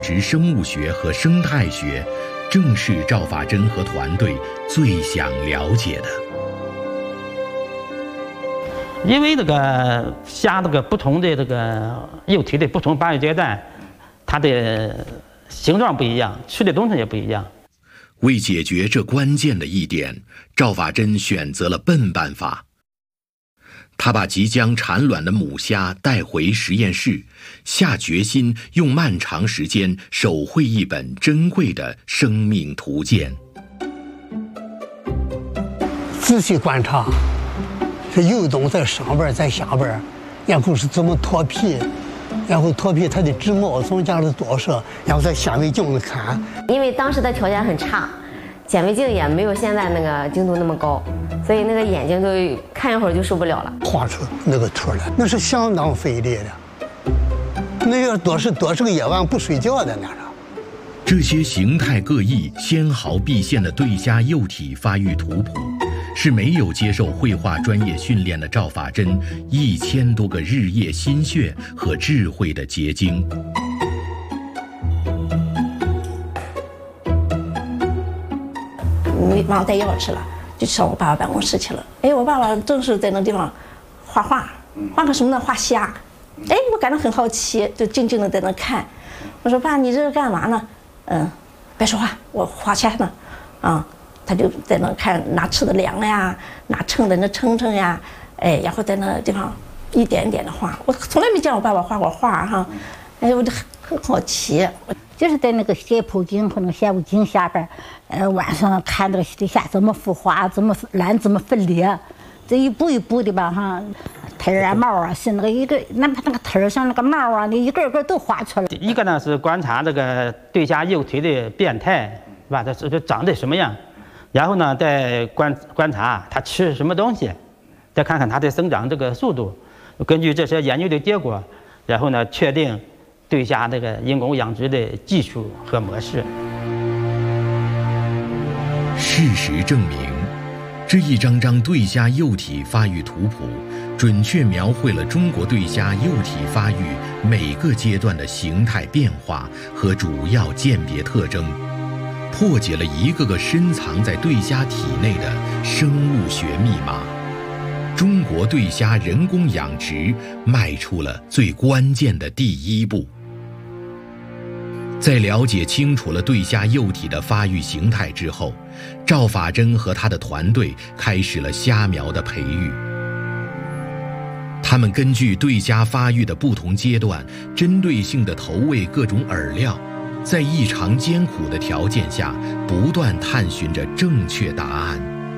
植生物学和生态学，正是赵法珍和团队最想了解的。 因为这个虾这个不同的这个幼体的不同发育阶段，它的形状不一样，吃的东西也不一样。 为解决这关键的一点，赵法珍选择了笨办法。他把即将产卵的母虾带回实验室，下决心用漫长时间手绘一本珍贵的生命图鉴。 仔细观察，这幼种在上边在下边，然后是怎么脱皮，然后脱皮它的直毛从家里多少，然后在显微镜里看。 因为当时的条件很差，显微镜也没有现在那个精度那么高，所以那个眼睛都看一会儿就受不了了。 画出那个图来，那是相当费力的。那个多是个夜晚不睡觉的那个。 这些形态各异、纤毫毕现的对虾幼体发育图谱，是没有接受绘画专业训练的赵法珍1000多个日夜心血和智慧的结晶。 没忘带钥匙了，就上我爸爸办公室去了。哎，我爸爸正是在那地方画画，画个什么呢？画虾。哎，我感到很好奇，就静静的在那看。我说爸，你这是干嘛呢？别说话，我画虾呢。啊，他就在那看，拿尺子量呀，拿秤在那称呀，哎，然后在那地方一点一点的画。我从来没见我爸爸画过画哈，哎，我就很好奇。 就是在那个解剖镜和那个显微镜下边，晚上看这个底下怎么孵化，怎么卵怎么分裂，这一步一步的吧哈，腿啊毛啊是那个一个，哪怕那个腿上那个毛啊，你一个个都画出来。 一个呢是观察这个对虾幼体的变态，是吧？它长得什么样，然后呢再观察它吃什么东西，再看看它的生长这个速度，根据这些研究的结果，然后呢确定对虾这个人工养殖的技术和模式。 事实证明，这一张张对虾幼体发育图谱，准确描绘了中国对虾幼体发育每个阶段的形态变化和主要鉴别特征，破解了一个个深藏在对虾体内的生物学密码。中国对虾人工养殖迈出了最关键的第一步。在了解清楚了对虾幼体的发育形态之后，赵法珍和他的团队开始了虾苗的培育。他们根据对虾发育的不同阶段，针对性地投喂各种饵料，在异常艰苦的条件下，不断探寻着正确答案。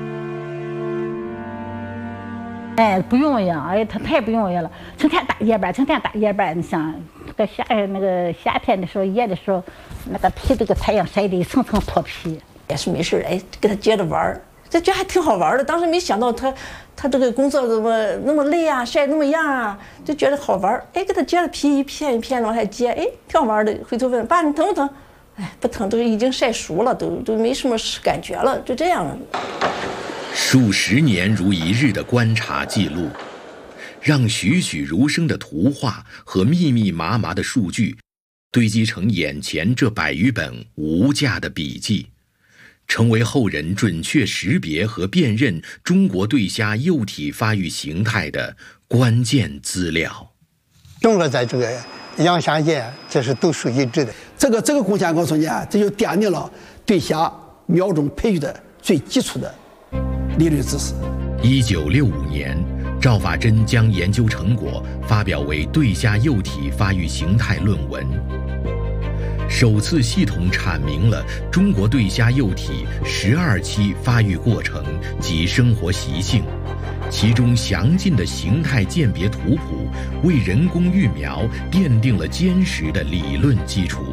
哎，不容易啊！哎，他太不容易了，成天打夜班，成天打夜班。你想，那个夏天的时候，热的时候，那个皮这个太阳晒的一层层脱皮。 也是没事，哎，给他接着玩儿，这觉得还挺好玩的。当时没想到他这个工作怎么那么累啊，晒那么样啊，就觉得好玩儿。哎，给他接着皮一片一片的往下接，哎，挺好玩的。回头问爸，你疼不疼？哎，不疼，都已经晒熟了，都没什么感觉了，就这样。 数十年如一日的观察记录，让栩栩如生的图画和密密麻麻的数据堆积成眼前这100余本无价的笔记，成为后人准确识别和辨认中国对虾幼体发育形态的关键资料。 整个在这个养虾界，这是独树一帜的。 这个贡献告诉你啊，这就奠定了对虾苗种培育的最基础的理论知识。 1965年，赵法珍将研究成果发表为《对虾幼体发育形态论文》，首次系统阐明了中国对虾幼体12期发育过程及生活习性，其中详尽的形态鉴别图谱为人工育苗奠定了坚实的理论基础。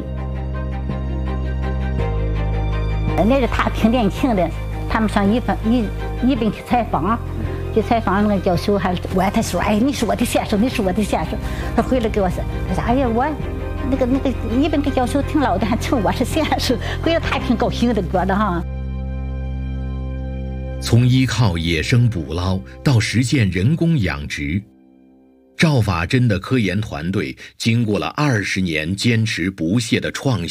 那是他挺年轻的，他们上一本去采访，那个教授还问他说：“哎，你是我的先生，你是我的先生。”他回来给我说：“他说哎呀，我那个一本给教授挺老的，还称我是先生。”回来他挺高兴的，觉得哈。 从依靠野生捕捞到实现人工养殖， 赵法珍的科研团队经过了20年坚持不懈的创新。